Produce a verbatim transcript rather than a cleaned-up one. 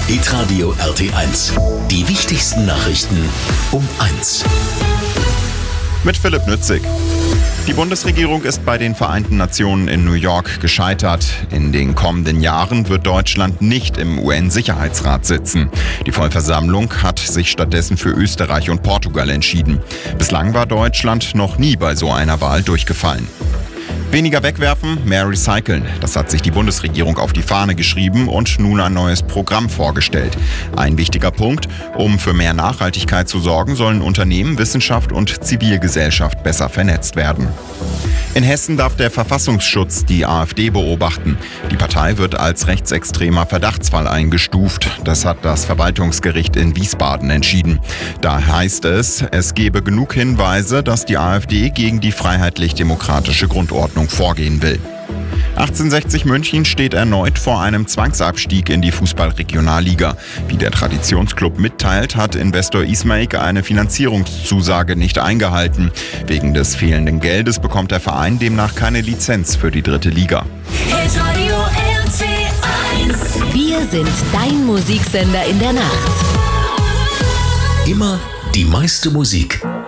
Hitradio R T eins. Die wichtigsten Nachrichten um eins. Mit Philipp Nützig. Die Bundesregierung ist bei den Vereinten Nationen in New York gescheitert. In den kommenden Jahren wird Deutschland nicht im U N-Sicherheitsrat sitzen. Die Vollversammlung hat sich stattdessen für Österreich und Portugal entschieden. Bislang war Deutschland noch nie bei so einer Wahl durchgefallen. Weniger wegwerfen, mehr recyceln. Das hat sich die Bundesregierung auf die Fahne geschrieben und nun ein neues Programm vorgestellt. Ein wichtiger Punkt: Um für mehr Nachhaltigkeit zu sorgen, sollen Unternehmen, Wissenschaft und Zivilgesellschaft besser vernetzt werden. In Hessen darf der Verfassungsschutz die AfD beobachten. Die Partei wird als rechtsextremer Verdachtsfall eingestuft. Das hat das Verwaltungsgericht in Wiesbaden entschieden. Da heißt es, es gebe genug Hinweise, dass die AfD gegen die freiheitlich-demokratische Grundordnung vorgehen will. achtzehnhundertsechzig München steht erneut vor einem Zwangsabstieg in die Fußball-Regionalliga. Wie der Traditionsclub mitteilt, hat Investor Ismaik eine Finanzierungszusage nicht eingehalten. Wegen des fehlenden Geldes bekommt der Verein demnach keine Lizenz für die dritte Liga. Hitradio R T eins. Wir sind dein Musiksender in der Nacht. Immer die meiste Musik